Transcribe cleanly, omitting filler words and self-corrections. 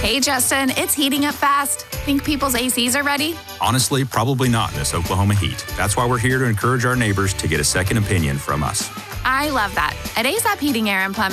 Hey, Justin, it's heating up fast. Think people's ACs are ready? Honestly, probably not in this Oklahoma heat. That's why we're here to encourage our neighbors to get a second opinion from us. I love that. At ASAP Heating, Air, and Plumbing,